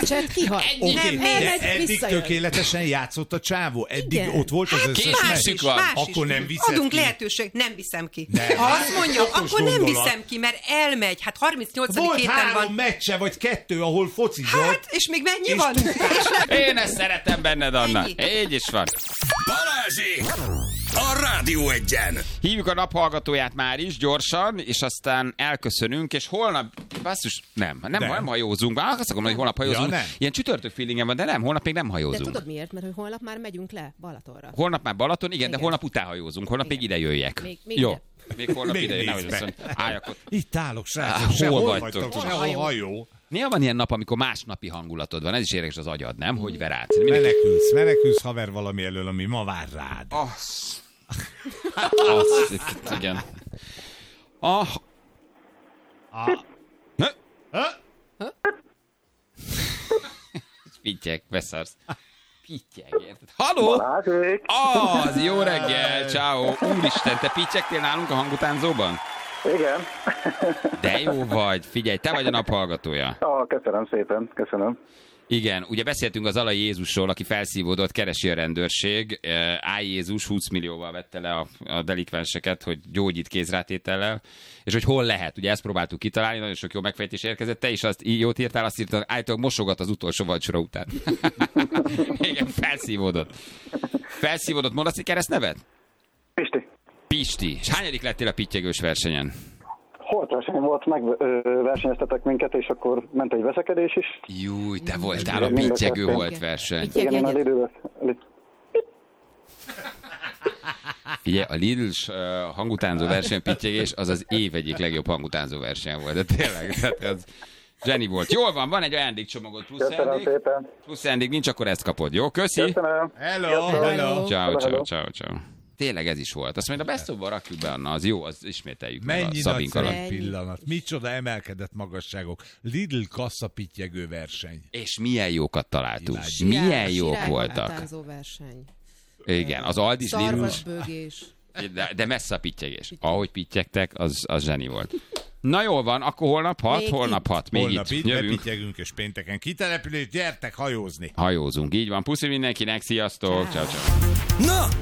meccset kihalt. Oké, de eddig visszajön. tökéletesen játszott a csávó. Eddig Igen. ott volt az összes másik van. Akkor nem viszed Adunk ki. lehetőség, nem viszem ki. De, ha azt mondja, okos akkor nem gondolat. viszem ki, mert elmegy. Hát 38. Volt héten 3 van. meccse, vagy 2, ahol focizott. Hát, és még mennyi És van? Én ezt szeretem benned, Anna. Ennyi. Így is van. Balázsék! A Rádió Egyen! Hívjuk a naphallgatóját már is, gyorsan, és aztán elköszönünk, és holnap, basszus, nem hajózunk. Azt akarom, hogy holnap hajózunk. Ja, Ilyen csütörtök feelingem van, de nem, holnap még nem De hajózunk. tudod miért? Mert hogy holnap már megyünk le Balatonra. Holnap már Balaton, igen, de Igen. holnap után hajózunk. Holnap még ide jöjjek. Még Jó. ide. Még holnap Még ide jöjjek, nézd nehogy be. azt mondja, álljak ott. Itt állok, srácok, Hol sehol vagytok? vagytok, sehol hajó. Néha van ilyen nap, amikor másnapi hangulatod van. Ez is érdekes az agyad, nem? Hogy ver át. Menekülsz haver valami elől, ami ma vár rád. Igen. Pittyek, beszarsz. Pittyek, érted? Haló? Balázsék! Az, jó reggel, ciao. Úristen, te pittyektél nálunk a hangutánzóban? Igen. De jó vagy, figyelj, te vagy a naphallgatója. Köszönöm szépen, köszönöm. Igen, ugye beszéltünk az Alai Jézusról, aki felszívódott, keresi a rendőrség. Áj Jézus 20 millióval vette le a delikvenseket, hogy gyógyít kézrátétellel, és hogy hol lehet. Ugye ezt próbáltuk kitalálni, nagyon sok jó megfejtés érkezett. Te is azt jót írtál, azt írtad, állítólag mosogat az utolsó vacsora után. Igen, felszívódott. Felszívódott, mondasz egy keresztnevet? Pisti. Pisti. És hányadik lettél a pittyegős versenyen? Holt verseny volt, megversenyeztetek minket, és akkor ment egy veszekedés is. Júj, te voltál a Mind a pittyegő ketten. volt verseny. Pittyeg Igen, a egyet. Lidl. Figyelj, a Lidl-s hangutánzó verseny pittyegés az az év egyik legjobb hangutánzó verseny volt, de tényleg, tehát az zseni volt. Jól van egy ajándékcsomagod, plusz Köszönöm ajándék. szépen. Plusz ajándék, nincs, akkor ezt kapod, jó? Köszi! Köszönöm. Hello. Ciao. Tényleg ez is volt. Azt mondja, a Best of-ba rakjuk be, Anna, az jó, az ismételjük meg a Mennyi Szabink nagyszerű alatt. pillanat. Micsoda emelkedett magasságok. Lidl kassa pittyegő verseny. És milyen jókat találtunk. Imádjuk. Milyen jók voltak. Hangutánzó verseny. Igen, az Aldis Lidl, Szarvasbőgés. de messze a pittyegés. Ahogy pittyegtek, az zseni volt. Na jól van, akkor holnap 6, Még holnap 6. Még Holnap itt jövünk. bepittyegünk, és pénteken kitelepülés, gyertek hajózni. Hajózunk, így van. Puszi mindenkinek, sziasztok, ciao. Na,